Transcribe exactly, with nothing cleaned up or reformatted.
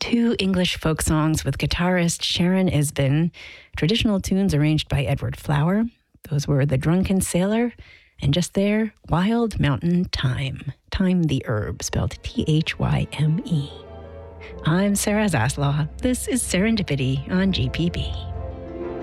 two English folk songs with guitarist Sharon Isbin, traditional tunes arranged by Edward Flower. Those were The Drunken Sailor and just there, Wild Mountain Thyme. Thyme the herb, spelled T H Y M E. I'm Sarah Zaslaw. This is Serendipity on G P B.